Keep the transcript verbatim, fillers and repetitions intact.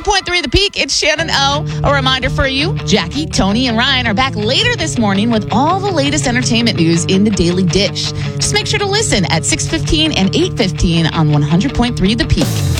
point three The Peak, it's Shannon O. A reminder for you, Jackie, Tony, and Ryan are back later this morning with all the latest entertainment news in the Daily Dish. Just make sure to listen at six fifteen and eight fifteen on one hundred point three The Peak.